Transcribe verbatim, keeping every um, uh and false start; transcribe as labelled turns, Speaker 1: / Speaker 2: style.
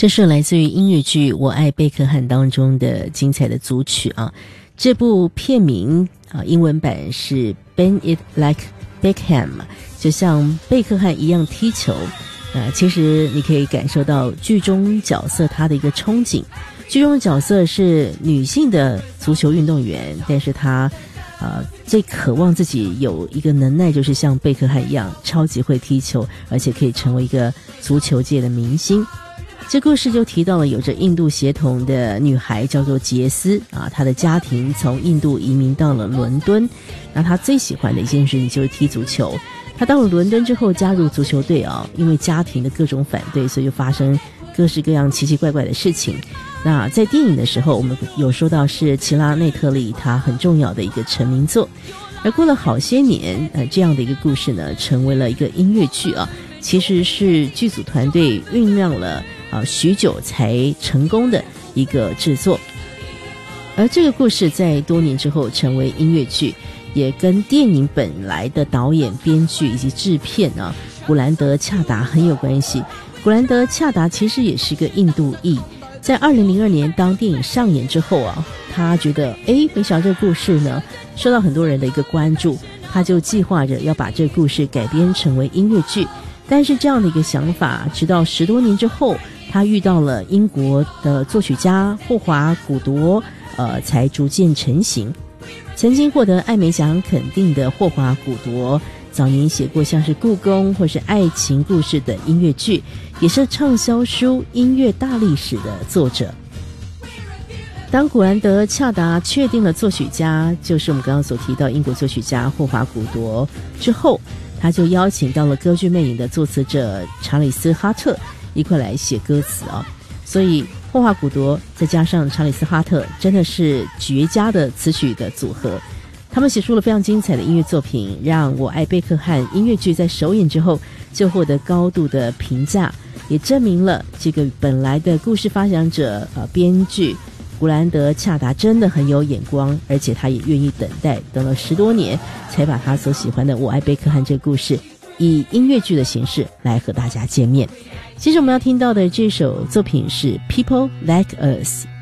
Speaker 1: 这是来自于音乐剧《我爱贝克汉》当中的精彩的组曲啊。这部片名啊，英文版是 Bend It Like Beckham， 就像贝克汉一样踢球。呃，其实你可以感受到剧中角色他的一个憧憬。剧中的角色是女性的足球运动员，但是她呃最渴望自己有一个能耐，就是像贝克汉一样超级会踢球，而且可以成为一个足球界的明星。这故事就提到了有着印度血统的女孩叫做杰斯啊，她的家庭从印度移民到了伦敦，那她最喜欢的一件事情就是踢足球。她到了伦敦之后加入足球队啊，因为家庭的各种反对，所以就发生各式各样奇奇怪怪的事情。那在电影的时候我们有说到是齐拉内特利她很重要的一个成名作，而过了好些年呃，这样的一个故事呢成为了一个音乐剧啊，其实是剧组团队酝酿了啊许久才成功的一个制作。而这个故事在多年之后成为音乐剧，也跟电影本来的导演、编剧以及制片啊古兰德·恰达很有关系。古兰德·恰达其实也是个印度裔，在二零零二年当电影上演之后啊，他觉得诶没想到这个故事呢受到很多人的一个关注，他就计划着要把这个故事改编成为音乐剧。但是这样的一个想法直到十多年之后，他遇到了英国的作曲家霍华古铎呃，才逐渐成型。曾经获得艾美奖肯定的霍华古铎早年写过像是故宫或是爱情故事等音乐剧，也是畅销书《音乐大历史》的作者。当古兰德·恰达确定了作曲家就是我们刚刚所提到英国作曲家霍华古铎之后，他就邀请到了歌剧魅影的作词者查理斯·哈特一块来写歌词啊。所以霍华古铎再加上查理斯·哈特真的是绝佳的词曲的组合，他们写出了非常精彩的音乐作品，让我爱贝克汉音乐剧在首演之后就获得高度的评价，也证明了这个本来的故事发想者呃编剧古兰德·恰达真的很有眼光，而且他也愿意等待，等了十多年才把他所喜欢的我爱贝克汉这个故事以音乐剧的形式来和大家见面。其实我们要听到的这首作品是 People Like Us。